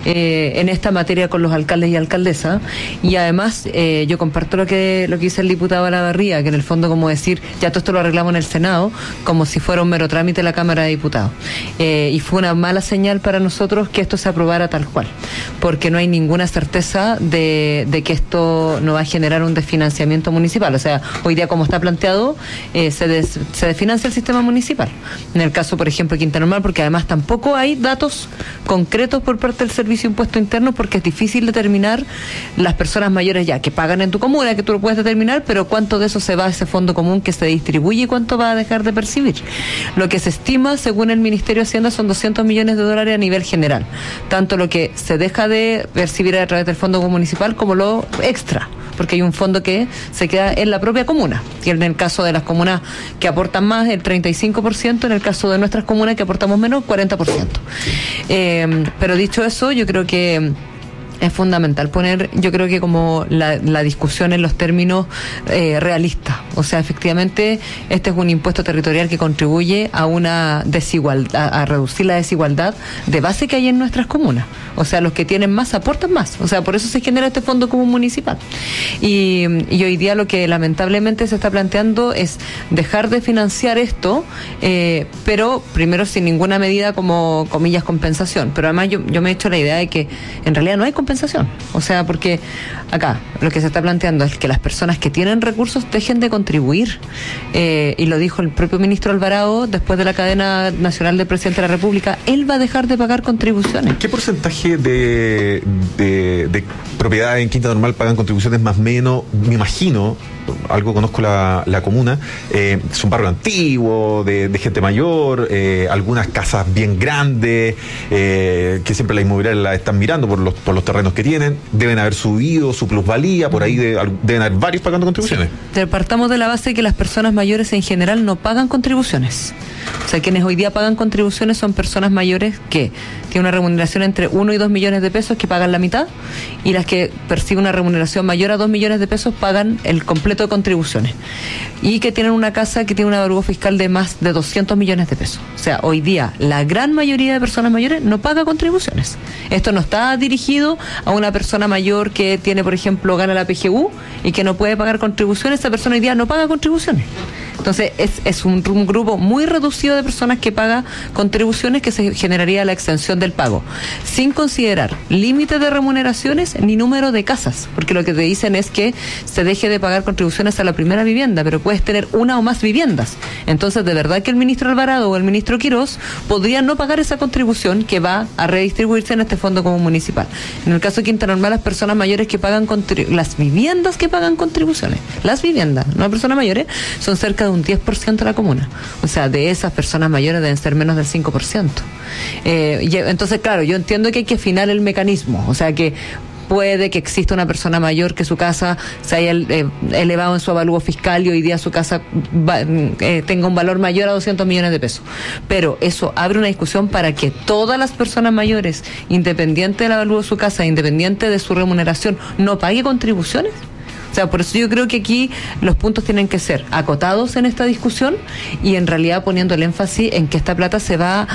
en esta materia con los alcaldes y alcaldesas, y además yo comparto lo que dice el diputado Olavarría, que en el fondo como decir, ya todo esto lo arreglamos en el Senado, como si fuera un mero trámite la Cámara de Diputados, y fue una mala señal para nosotros que esto se aprobara tal cual, porque no hay ninguna certeza de que esto no va a generar un desfinanciamiento municipal. O sea, hoy día como está planteado, se desfinancia el sistema municipal. En el caso, por ejemplo, de Quinta Normal, porque además tampoco hay datos concretos por parte del Servicio de Impuesto Interno, porque es difícil determinar las personas mayores ya que pagan en tu comuna, que tú lo puedes determinar, pero cuánto de eso se va a ese fondo común que se distribuye y cuánto va a dejar de percibir. Lo que se estima, según el Ministerio de Hacienda, son $200 millones a nivel general, tanto lo que se deja de percibir a través del fondo municipal como lo extra, porque hay un fondo que se queda en la propia comuna, y en el caso de las comunas que aportan más, el 35%, en el caso de nuestras comunas que aportamos menos, 40%. Pero dicho eso, yo creo que es fundamental poner, yo creo que como la discusión en los términos realistas. O sea, efectivamente, este es un impuesto territorial que contribuye a una desigualdad, a reducir la desigualdad de base que hay en nuestras comunas. O sea, los que tienen más aportan más. O sea, por eso se genera este fondo común municipal. Y hoy día lo que lamentablemente se está planteando es dejar de financiar esto, pero primero sin ninguna medida como, comillas, compensación. Pero además yo me he hecho la idea de que en realidad no hay compensación. O sea, porque acá lo que se está planteando es que las personas que tienen recursos dejen de contribuir. Y lo dijo el propio ministro Alvarado después de la cadena nacional del presidente de la República. Él va a dejar de pagar contribuciones. ¿Qué porcentaje de propiedades en Quinta Normal pagan contribuciones más o menos? Me imagino, algo conozco la comuna, son barrios antiguos, de gente mayor, algunas casas bien grandes, que siempre la inmobiliaria la están mirando por los terrenos que tienen, deben haber subido su plusvalía, por ahí deben haber varios pagando contribuciones. Sí. Partamos de la base de que las personas mayores en general no pagan contribuciones. O sea, quienes hoy día pagan contribuciones son personas mayores que tienen una remuneración entre 1 y 2 millones de pesos, que pagan la mitad, y las que perciben una remuneración mayor a 2 millones de pesos pagan el completo de contribuciones, y que tienen una casa que tiene un avalúo fiscal de más de 200 millones de pesos. O sea, hoy día la gran mayoría de personas mayores no paga contribuciones. Esto no está dirigido a una persona mayor que tiene, por ejemplo, gana la PGU y que no puede pagar contribuciones. Esa persona hoy día no paga contribuciones. Entonces es un grupo muy reducido de personas que paga contribuciones, que se generaría la extensión del pago, sin considerar límite de remuneraciones ni número de casas, porque lo que te dicen es que se deje de pagar contribuciones a la primera vivienda, pero puedes tener una o más viviendas. Entonces, de verdad que el ministro Alvarado o el ministro Quirós podrían no pagar esa contribución que va a redistribuirse en este fondo común municipal. En el caso de Quinta Normal, las personas mayores que pagan las viviendas que pagan contribuciones, las viviendas, no personas mayores, son cerca de un 10% de la comuna. O sea, de esas personas mayores deben ser menos del 5%. Y entonces, claro, yo entiendo que hay que afinar el mecanismo. O sea, que puede que exista una persona mayor que su casa se haya elevado en su avalúo fiscal y hoy día su casa tenga un valor mayor a 200 millones de pesos. Pero eso abre una discusión para que todas las personas mayores, independiente del avalúo de su casa, independiente de su remuneración, no pague contribuciones. O sea, por eso yo creo que aquí los puntos tienen que ser acotados en esta discusión y en realidad poniendo el énfasis en que esta plata se va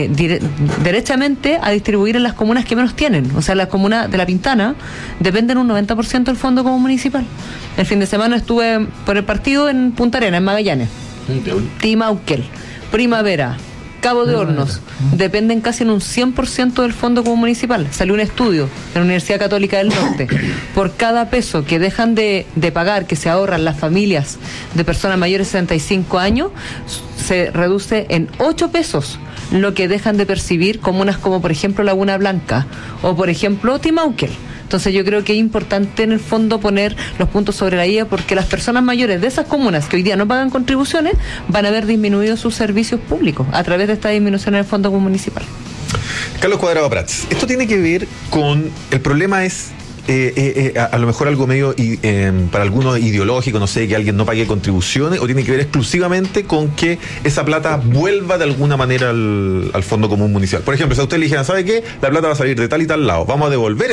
derechamente a distribuir en las comunas que menos tienen. O sea, las comunas de La Pintana dependen un 90% del fondo común municipal. El fin de semana estuve por el partido en Punta Arenas, en Magallanes. Timauquel, Primavera, Cabo de Hornos, dependen casi en un 100% del fondo común municipal. Salió un estudio de la Universidad Católica del Norte. Por cada peso que dejan de pagar, que se ahorran las familias de personas mayores de 65 años, se reduce en 8 pesos lo que dejan de percibir comunas como, por ejemplo, Laguna Blanca o, por ejemplo, Timauquel. Entonces yo creo que es importante en el fondo poner los puntos sobre la I, porque las personas mayores de esas comunas que hoy día no pagan contribuciones van a ver disminuidos sus servicios públicos a través de esta disminución en el fondo municipal. Carlos Cuadrado Prats, esto tiene que ver con, el problema es a lo mejor algo medio para algunos ideológico, no sé, que alguien no pague contribuciones, o tiene que ver exclusivamente con que esa plata vuelva de alguna manera al fondo común municipal. Por ejemplo, si a usted le dijeran, ¿sabe qué? La plata va a salir de tal y tal lado, vamos a devolver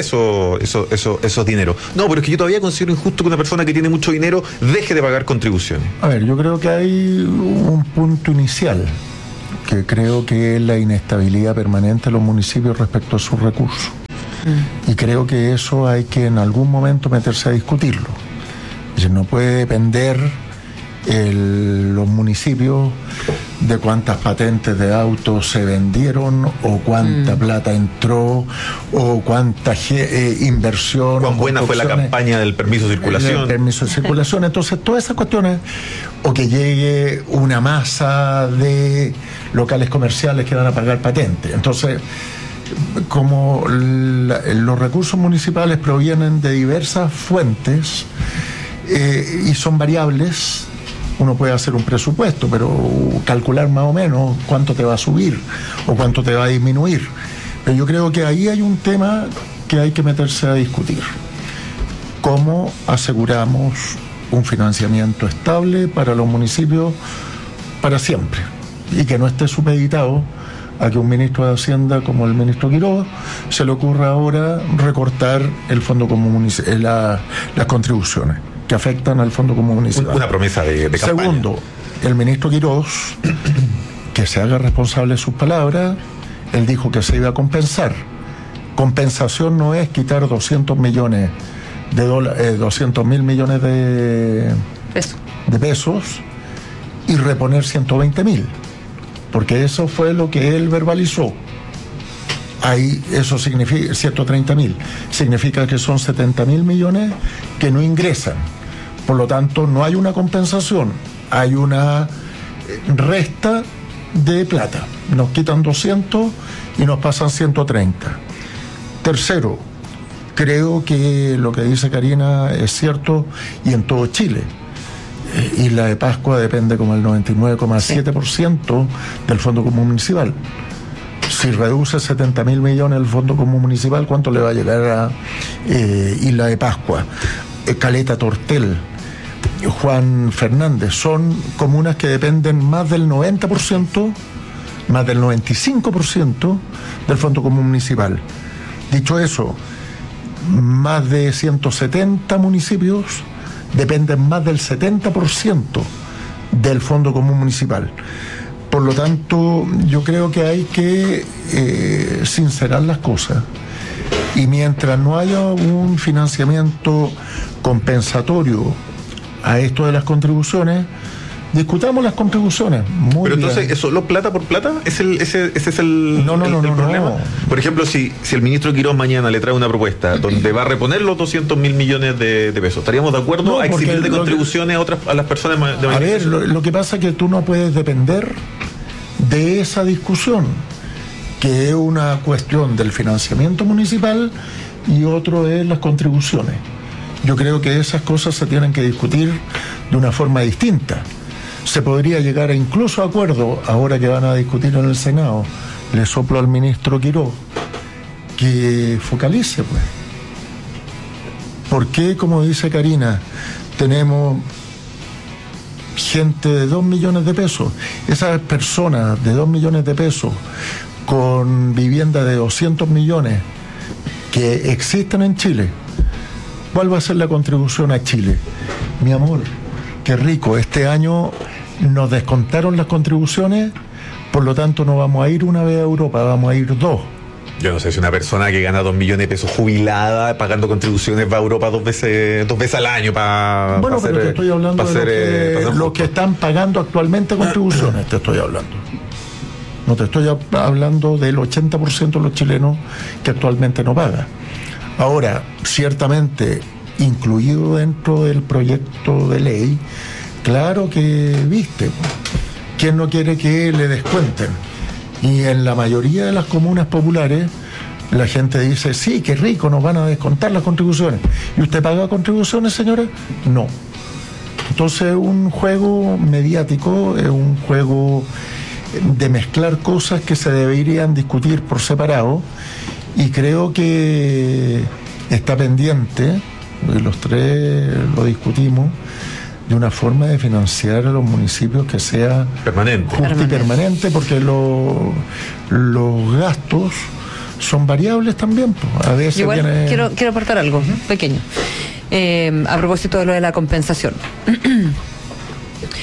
esos dineros. No, pero es que yo todavía considero injusto que una persona que tiene mucho dinero deje de pagar contribuciones. A ver, yo creo que hay un punto inicial, que creo que es la inestabilidad permanente de los municipios respecto a sus recursos. Y creo que eso hay que en algún momento meterse a discutirlo. Es decir, no puede depender los municipios de cuántas patentes de autos se vendieron o cuánta plata entró o cuánta inversión. Cuán buena fue la campaña del permiso de circulación. El permiso de circulación. Entonces, todas esas cuestiones, o que llegue una masa de locales comerciales que van a pagar patente. Entonces, como los recursos municipales provienen de diversas fuentes y son variables, uno puede hacer un presupuesto, pero calcular más o menos cuánto te va a subir o cuánto te va a disminuir. Pero yo creo que ahí hay un tema que hay que meterse a discutir. ¿Cómo aseguramos un financiamiento estable para los municipios para siempre? Y que no esté supeditado a que un ministro de Hacienda como el ministro Quiroga se le ocurra ahora recortar el fondo común municipal, las contribuciones que afectan al fondo común municipal. Una promesa de campaña. Segundo, el ministro Quiroga, que se haga responsable de sus palabras. Él dijo que se iba a compensar. Compensación no es quitar 200 millones de dólares, 200.000 millones de pesos y reponer 120.000, porque eso fue lo que él verbalizó. Ahí eso significa 130.000, significa que son 70.000 millones que no ingresan. Por lo tanto, no hay una compensación, hay una resta de plata. Nos quitan 200 y nos pasan 130. Tercero, creo que lo que dice Karina es cierto y en todo Chile. Isla de Pascua depende como el 99,7% del Fondo Común Municipal. Si reduce 70.000 millones el Fondo Común Municipal, ¿cuánto le va a llegar a Isla de Pascua? Caleta Tortel, Juan Fernández, son comunas que dependen más del 90%, más del 95% del Fondo Común Municipal. Dicho eso, más de 170 municipios dependen más del 70% del Fondo Común Municipal. Por lo tanto, yo creo que hay que sincerar las cosas. Y mientras no haya un financiamiento compensatorio a esto de las contribuciones, discutamos las contribuciones. Pero entonces, ¿es solo plata por plata? ¿Ese es el problema? No. Por ejemplo, si el ministro Quirós mañana le trae una propuesta donde va a reponer los 200.000 millones de pesos, ¿estaríamos de acuerdo a eximir de contribuciones a las personas de A ver, lo que pasa es que tú no puedes depender de esa discusión, que es una cuestión del financiamiento municipal y otro es las contribuciones. Yo creo que esas cosas se tienen que discutir de una forma distinta. Se podría llegar a incluso acuerdo, ahora que van a discutir en el Senado. Le soplo al ministro Quiroga que focalice, pues. ¿Por qué, como dice Karina, tenemos gente de 2 millones de pesos? Esas personas de 2 millones de pesos con vivienda de 200 millones que existen en Chile, ¿cuál va a ser la contribución a Chile? Mi amor, qué rico, este año nos descontaron las contribuciones, por lo tanto no vamos a ir una vez a Europa, vamos a ir 2. Yo no sé si una persona que gana 2 millones de pesos jubilada pagando contribuciones va a Europa dos veces al año para bueno, pero te estoy hablando de los que están pagando actualmente contribuciones, te estoy hablando. No te estoy hablando del 80% de los chilenos que actualmente no paga. Ahora, ciertamente, incluido dentro del proyecto de ley, claro que viste, ¿quién no quiere que le descuenten? Y en la mayoría de las comunas populares, la gente dice, sí, qué rico, nos van a descontar las contribuciones. ¿Y usted paga contribuciones, señora? No. Entonces, un juego mediático, es un juego de mezclar cosas que se deberían discutir por separado, y creo que está pendiente, los tres lo discutimos, de una forma de financiar a los municipios que sea justa y permanente, porque los gastos son variables también. A veces igual quiero aportar algo pequeño a propósito de lo de la compensación.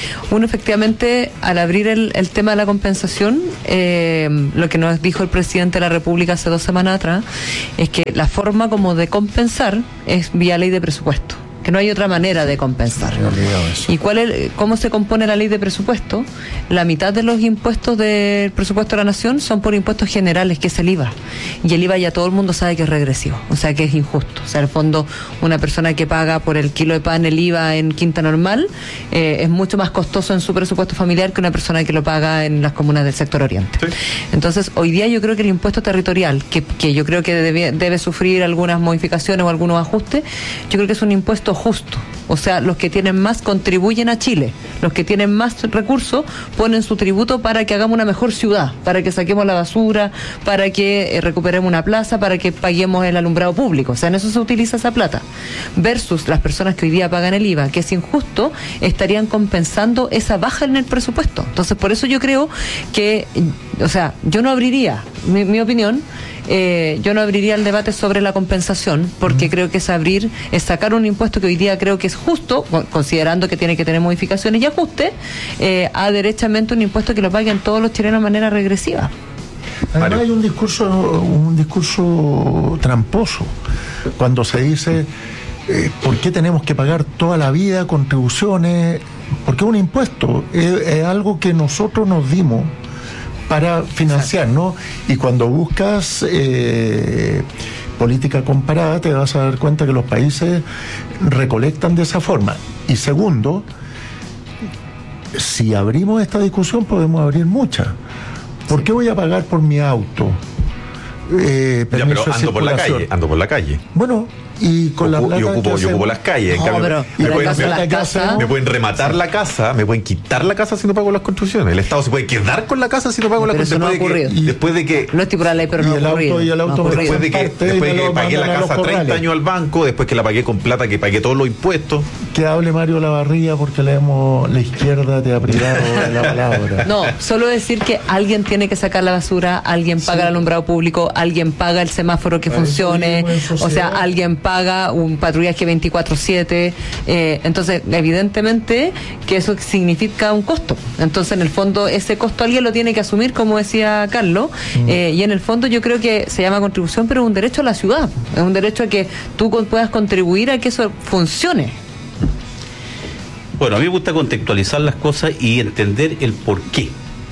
Uno, efectivamente, al abrir el tema de la compensación, lo que nos dijo el presidente de la República hace 2 semanas atrás, es que la forma como de compensar es vía ley de presupuesto, que no hay otra manera de compensar. ¿Y cómo se compone la ley de presupuesto? La mitad de los impuestos del presupuesto de la nación son por impuestos generales, que es el IVA. Y el IVA ya todo el mundo sabe que es regresivo, o sea que es injusto. O sea, en el fondo, una persona que paga por el kilo de pan el IVA en Quinta Normal es mucho más costoso en su presupuesto familiar que una persona que lo paga en las comunas del sector oriente. Sí. Entonces, hoy día yo creo que el impuesto territorial, que yo creo que debe sufrir algunas modificaciones o algunos ajustes, yo creo que es un impuesto justo. O sea, los que tienen más contribuyen a Chile, los que tienen más recursos ponen su tributo para que hagamos una mejor ciudad, para que saquemos la basura, para que recuperemos una plaza, para que paguemos el alumbrado público. O sea, en eso se utiliza esa plata. Versus las personas que hoy día pagan el IVA, que es injusto, estarían compensando esa baja en el presupuesto. Entonces, por eso yo creo que, o sea, yo no abriría, mi opinión, yo no abriría el debate sobre la compensación, porque creo que es sacar un impuesto que hoy día creo que es justo, considerando que tiene que tener modificaciones y ajustes, a derechamente un impuesto que lo paguen todos los chilenos de manera regresiva. Además hay un discurso tramposo cuando se dice ¿por qué tenemos que pagar toda la vida contribuciones? Porque es un impuesto, es algo que nosotros nos dimos para financiar, ¿no? Y cuando buscas política comparada, te vas a dar cuenta que los países recolectan de esa forma. Y segundo, si abrimos esta discusión, podemos abrir muchas. ¿Por qué voy a pagar por mi auto? Pero ando por la calle. Bueno, y con la plata yo ocupo las calles. No, pero me pueden rematar la casa, me pueden quitar la casa si no pago las construcciones. El Estado se puede quedar con la casa si no pago las construcciones. Después de que no estipula la ley, pero no ha ocurrido. Después de que pagué la casa 30 años al banco, después que la pagué con plata, que pagué todos los impuestos. Que hable Mario Lavarría, porque la izquierda te ha privado de la palabra. No, solo decir que alguien tiene que sacar la basura, alguien paga el alumbrado público, alguien paga el semáforo que funcione, o sea, alguien paga un patrullaje 24/7, entonces evidentemente que eso significa un costo. Entonces, en el fondo, ese costo alguien lo tiene que asumir, como decía Carlos, y en el fondo yo creo que se llama contribución, pero es un derecho a la ciudad, es un derecho a que tú puedas contribuir a que eso funcione. Bueno, a mí me gusta contextualizar las cosas y entender el por qué.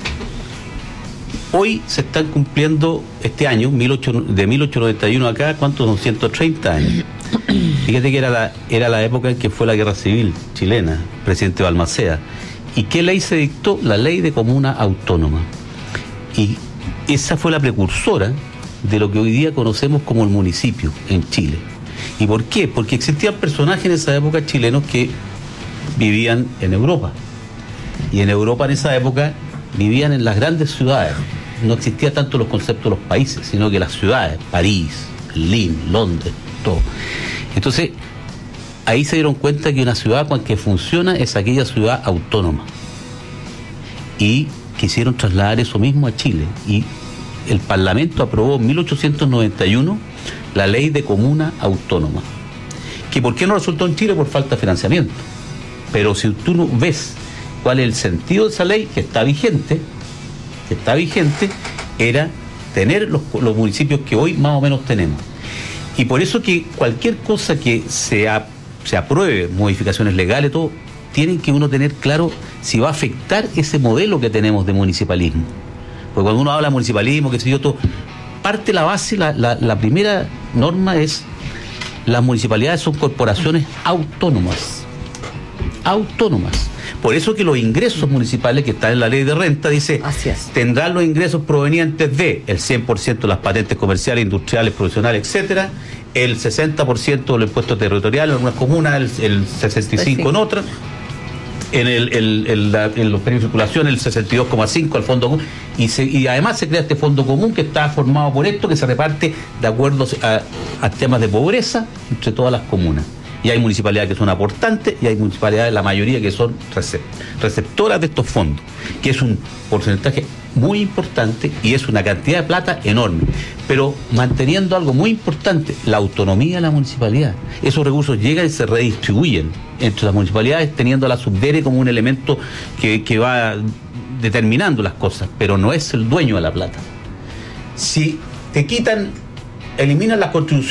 Hoy se están cumpliendo este año, de 1891 acá, ¿cuántos son? 130 años. Fíjate que era la época en que fue la guerra civil chilena, presidente Balmaceda. ¿Y qué ley se dictó? La ley de comuna autónoma. Y esa fue la precursora de lo que hoy día conocemos como el municipio en Chile. ¿Y por qué? Porque existían personajes en esa época chilenos que vivían en Europa. Y en Europa en esa época vivían en las grandes ciudades. No existía tanto los conceptos de los países, sino que las ciudades, París, Berlín, Londres, todo. Entonces, ahí se dieron cuenta que una ciudad que funciona es aquella ciudad autónoma. Y quisieron trasladar eso mismo a Chile. Y el Parlamento aprobó en 1891 la ley de comuna autónoma. ¿Que por qué no resultó en Chile? Por falta de financiamiento. Pero si tú no ves cuál es el sentido de esa ley, que está vigente, era tener los municipios que hoy más o menos tenemos. Y por eso que cualquier cosa que se apruebe, modificaciones legales, todo, tienen que uno tener claro si va a afectar ese modelo que tenemos de municipalismo. Porque cuando uno habla de municipalismo, qué sé yo, todo, parte la base, la primera norma es: las municipalidades son corporaciones autónomas. Por eso que los ingresos municipales que están en la ley de renta dice, tendrán los ingresos provenientes de el 100% de las patentes comerciales, industriales, profesionales, etcétera, el 60% de los impuestos territoriales en algunas comunas, el 65% en otras, en los periodos de circulación el 62,5% al fondo común, y además se crea este fondo común que está formado por esto, que se reparte de acuerdo a temas de pobreza entre todas las comunas. Y hay municipalidades que son aportantes y hay municipalidades, la mayoría, que son receptoras de estos fondos, que es un porcentaje muy importante y es una cantidad de plata enorme, pero manteniendo algo muy importante, la autonomía de la municipalidad. Esos recursos llegan y se redistribuyen entre las municipalidades, teniendo a la Subdere como un elemento que va determinando las cosas, pero no es el dueño de la plata. Si te eliminan las contribuciones